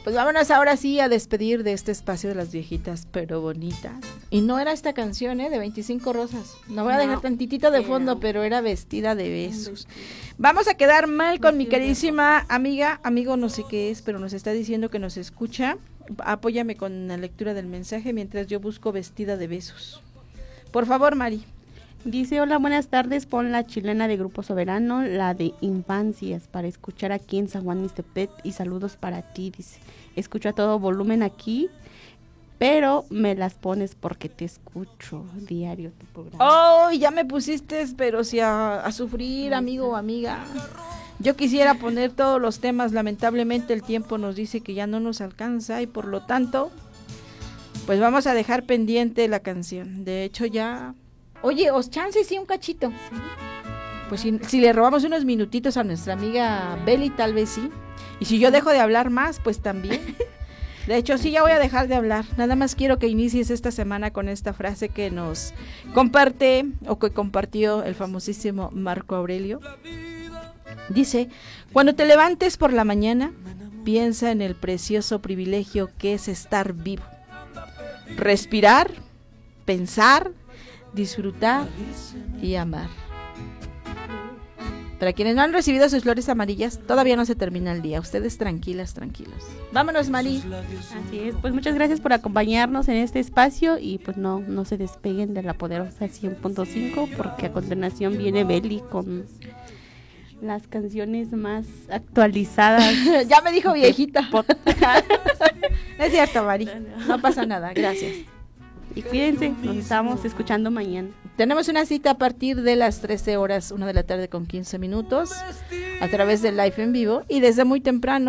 Pues vámonos ahora sí a despedir de este espacio de las viejitas, pero bonitas. Y no era esta canción, de 25 rosas. No voy a dejar tantitito de fondo, pero era Vestida de besos. Vamos a quedar mal con mi queridísima amiga, amigo no sé qué es, pero nos está diciendo que nos escucha. Apóyame con la lectura del mensaje mientras yo busco Vestida de besos. Por favor, Mari. Dice, hola, buenas tardes, pon la chilena de Grupo Soberano, la de Infancias, para escuchar aquí en San Juan Mixtepet, y saludos para ti, dice. Escucho a todo volumen aquí, pero me las pones porque te escucho diario tu programa. Oh, ya me pusiste, pero sí a sufrir, amigo o amiga. Yo quisiera poner todos los temas, lamentablemente el tiempo nos dice que ya no nos alcanza y por lo tanto, pues vamos a dejar pendiente la canción. De hecho ya... Oye, os chance sí un cachito. Pues si le robamos unos minutitos a nuestra amiga Beli, tal vez sí. Y si yo dejo de hablar más, pues también. De hecho, sí, ya voy a dejar de hablar. Nada más quiero que inicies esta semana con esta frase que nos comparte o que compartió el famosísimo Marco Aurelio. Dice, cuando te levantes por la mañana, piensa en el precioso privilegio que es estar vivo. Respirar, pensar, disfrutar y amar. Para quienes no han recibido sus flores amarillas, todavía no se termina el día. Ustedes tranquilas, tranquilos. Vámonos, Mari. Así es, pues muchas gracias por acompañarnos en este espacio y pues no se despeguen de la poderosa 100.5 porque a continuación viene Beli con las canciones más actualizadas. Ya me dijo viejita. Es cierto, Mari. No pasa nada, gracias. Y cuídense, nos estamos escuchando mañana. Tenemos una cita a partir de las 13 horas, 1 de la tarde con 15 minutos, a través del live en vivo y desde muy temprano.